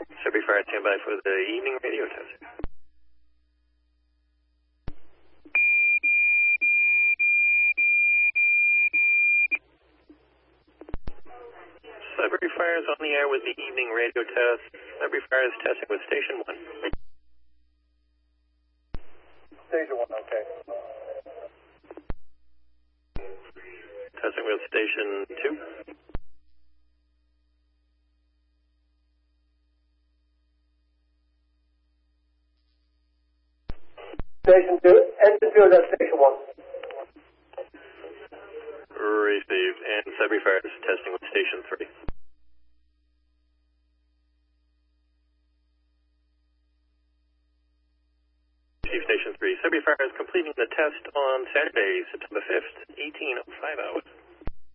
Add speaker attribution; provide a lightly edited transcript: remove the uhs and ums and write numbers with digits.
Speaker 1: Sudbury Fire, stand by for the evening radio test. Sudbury Fire is on the air with the evening radio test. Sudbury Fire is testing with Station 1.
Speaker 2: Station 1, okay.
Speaker 1: Testing with Station 2.
Speaker 2: Station 2, engine 2 is at Station 1.
Speaker 1: Received. And Sudbury Fire is testing with Station 3. Station 3. Sudbury Fire is completing the test on Saturday, September 5th, 18:05 hours.